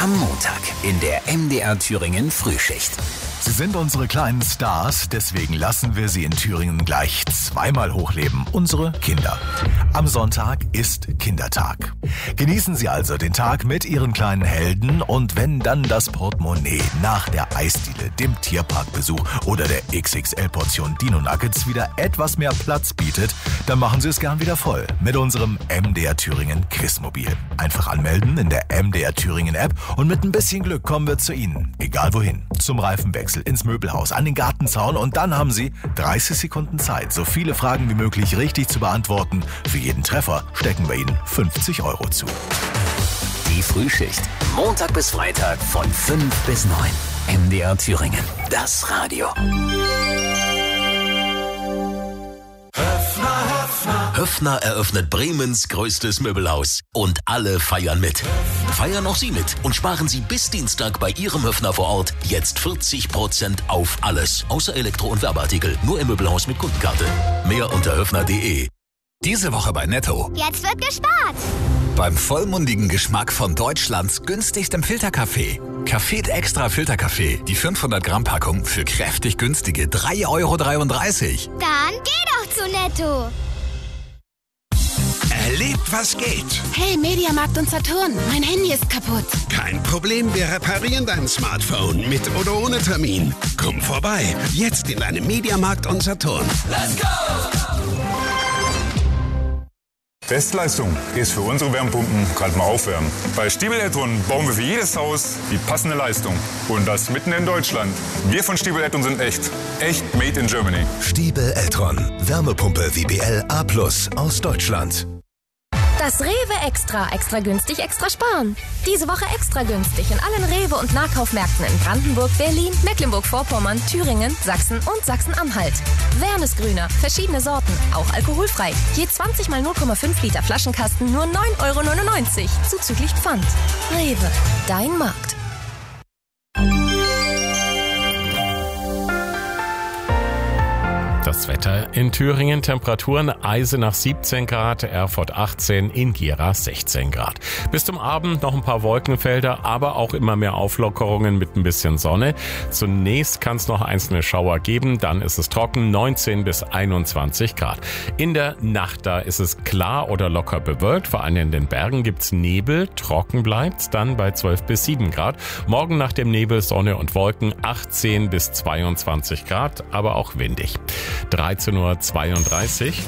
Am Montag in der MDR Thüringen Frühschicht. Sie sind unsere kleinen Stars, deswegen lassen wir sie in Thüringen gleich zweimal hochleben. Unsere Kinder. Am Sonntag ist Kindertag. Genießen Sie also den Tag mit Ihren kleinen Helden und wenn dann das Portemonnaie nach der Eisdiele, dem Tierparkbesuch oder der XXL-Portion Dino Nuggets wieder etwas mehr Platz bietet, dann machen Sie es gern wieder voll mit unserem MDR Thüringen Quizmobil. Einfach anmelden in der MDR Thüringen App und mit ein bisschen Glück kommen wir zu Ihnen, egal wohin. Zum Reifenwechsel, ins Möbelhaus, an den Gartenzaun und dann haben Sie 30 Sekunden Zeit, so viele Fragen wie möglich richtig zu beantworten. Für jeden Treffer stecken wir Ihnen 50 € zu. Die Frühschicht. Montag bis Freitag von 5 bis 9. MDR Thüringen. Das Radio. Höffner eröffnet Bremens größtes Möbelhaus. Und alle feiern mit. Feiern auch Sie mit und sparen Sie bis Dienstag bei Ihrem Höffner vor Ort jetzt 40% auf alles. Außer Elektro- und Werbeartikel. Nur im Möbelhaus mit Kundenkarte. Mehr unter höffner.de. Diese Woche bei Netto. Jetzt wird gespart. Beim vollmundigen Geschmack von Deutschlands günstigstem Filterkaffee. Café Extra Filterkaffee. Die 500 Gramm Packung für kräftig günstige 3,33 €. Dann geh doch zu Netto. Erlebt, was geht. Hey, Mediamarkt und Saturn, mein Handy ist kaputt. Kein Problem, wir reparieren dein Smartphone mit oder ohne Termin. Komm vorbei, jetzt in deinem Mediamarkt und Saturn. Let's go! Bestleistung ist für unsere Wärmepumpen gerade mal aufwärmen. Bei Stiebel Eltron bauen wir für jedes Haus die passende Leistung. Und das mitten in Deutschland. Wir von Stiebel Eltron sind echt. Echt made in Germany. Stiebel Eltron. Wärmepumpe WBL A+ aus Deutschland. Das Rewe Extra. Extra günstig, extra sparen. Diese Woche extra günstig in allen Rewe- und Nahkaufmärkten in Brandenburg, Berlin, Mecklenburg-Vorpommern, Thüringen, Sachsen und Sachsen-Anhalt. Wernesgrüner, verschiedene Sorten, auch alkoholfrei. Je 20 mal 0,5 Liter Flaschenkasten nur 9,99 €, zuzüglich Pfand. Rewe, dein Markt. Das Wetter in Thüringen, Temperaturen Eisenach 17 Grad, Erfurt 18, in Gera 16 Grad. Bis zum Abend noch ein paar Wolkenfelder, aber auch immer mehr Auflockerungen mit ein bisschen Sonne. Zunächst kann es noch einzelne Schauer geben, dann ist es trocken, 19 bis 21 Grad. In der Nacht, da ist es klar oder locker bewölkt, vor allem in den Bergen gibt's Nebel, trocken bleibt's dann bei 12 bis 7 Grad. Morgen nach dem Nebel Sonne und Wolken 18 bis 22 Grad, aber auch windig. 13:32 Uhr.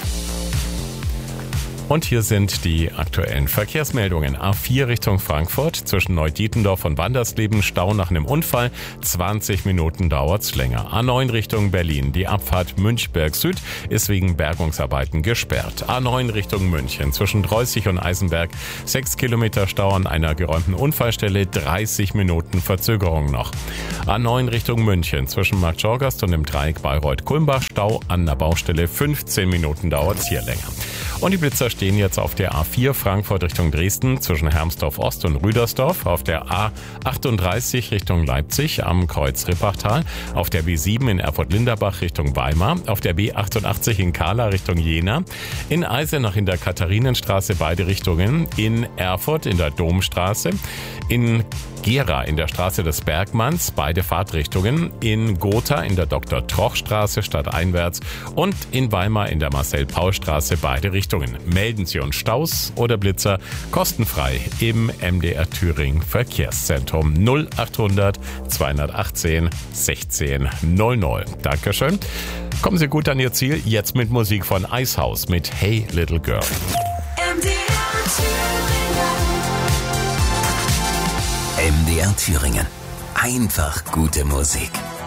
Und hier sind die aktuellen Verkehrsmeldungen. A4 Richtung Frankfurt, zwischen Neudietendorf und Wandersleben, Stau nach einem Unfall. 20 Minuten dauert's länger. A9 Richtung Berlin, die Abfahrt Münchberg Süd ist wegen Bergungsarbeiten gesperrt. A9 Richtung München, zwischen Dreußig und Eisenberg, 6 Kilometer Stau an einer geräumten Unfallstelle, 30 Minuten Verzögerung noch. A9 Richtung München, zwischen Markt Schorgast und dem Dreieck Bayreuth-Kulmbach, Stau an der Baustelle, 15 Minuten dauert's hier länger. Und die Blitzer stehen jetzt auf der A4 Frankfurt Richtung Dresden zwischen Hermsdorf Ost und Rüdersdorf, auf der A38 Richtung Leipzig am Kreuz Rippachtal, auf der B7 in Erfurt-Linderbach Richtung Weimar, auf der B88 in Kahla Richtung Jena, in Eisenach in der Katharinenstraße beide Richtungen, in Erfurt in der Domstraße, in Gera in der Straße des Bergmanns, beide Fahrtrichtungen, in Gotha in der Dr.-Troch-Straße stadteinwärts und in Weimar in der Marcel-Paul-Straße, beide Richtungen. Melden Sie uns Staus oder Blitzer kostenfrei im MDR Thüringen Verkehrszentrum 0800 218 16 00. Dankeschön. Kommen Sie gut an Ihr Ziel, jetzt mit Musik von Icehouse mit Hey Little Girl. MDR Thüringen. Einfach gute Musik.